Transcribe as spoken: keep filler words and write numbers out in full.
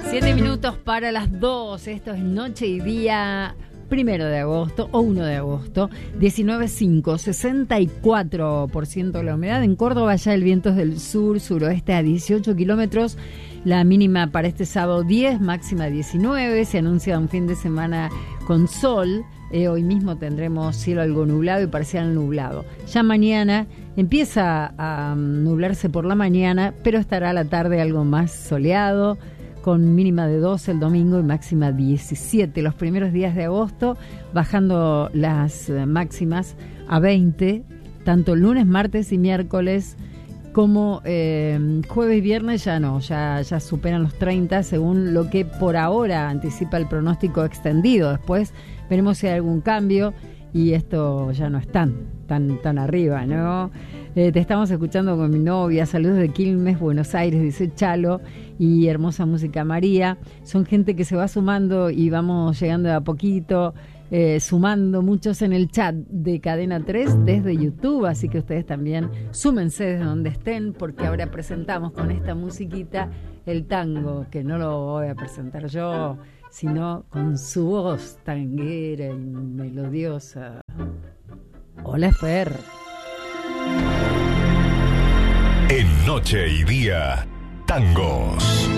Siete minutos para las dos. Esto es Noche y Día, primero de agosto o uno de agosto. diecinueve punto cinco, sesenta y cuatro por ciento la humedad. En Córdoba ya el viento es del sur, suroeste a dieciocho kilómetros. La mínima para este sábado diez, máxima diecinueve. Se anuncia un fin de semana con sol. Eh, hoy mismo tendremos cielo algo nublado y parcial nublado. Ya mañana empieza a nublarse por la mañana, pero estará a la tarde algo más soleado, con mínima de doce el domingo y máxima diecisiete. Los primeros días de agosto, bajando las máximas a veinte, tanto lunes, martes y miércoles, como eh, jueves y viernes ya no, ya, ya superan los treinta, según lo que por ahora anticipa el pronóstico extendido. Después veremos si hay algún cambio y esto ya no es tan, tan, tan arriba, ¿no? Eh, te estamos escuchando con mi novia. Saludos de Quilmes, Buenos Aires, dice Chalo. Y hermosa música María. Son gente que se va sumando y vamos llegando de a poquito, eh, sumando muchos en el chat de Cadena tres desde YouTube, así que ustedes también súmense desde donde estén, porque ahora presentamos con esta musiquita el tango, que no lo voy a presentar yo, sino con su voz tanguera y melodiosa. Hola, Fer. En Noche y Día, tangos.